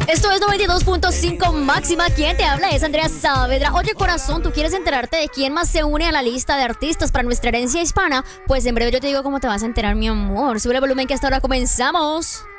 Esto es 92.5 máxima. ¿Quién te habla? Es Andrea Saavedra. Oye, corazón, ¿tú quieres enterarte de quién más se une a la lista de artistas para nuestra herencia hispana? Pues en breve yo te digo cómo te vas a enterar, mi amor. Sube el volumen que hasta ahora comenzamos.